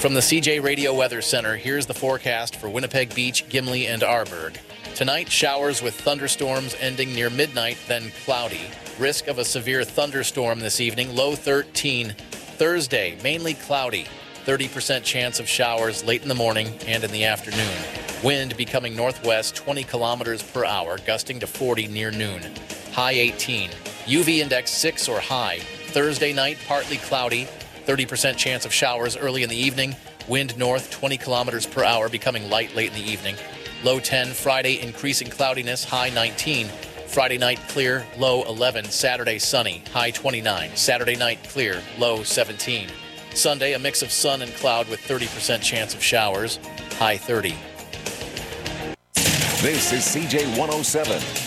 From the CJ Radio Weather Center, here's the forecast for Winnipeg Beach, Gimli, and Arborg. Tonight, showers with thunderstorms ending near midnight, then cloudy. Risk of a severe thunderstorm this evening, low 13. Thursday, mainly cloudy. 30% chance of showers late in the morning and in the afternoon. Wind becoming northwest 20 kilometers per hour, gusting to 40 near noon. High 18. UV index 6 or high. Thursday night, partly cloudy. 30% chance of showers early in the evening. Wind north 20 kilometers per hour, becoming light late in the evening. Low 10. Friday, increasing cloudiness, high 19. Friday night, clear, low 11. Saturday, sunny, high 29. Saturday night, clear, low 17. Sunday, a mix of sun and cloud with 30% chance of showers, high 30. This is CJ 107.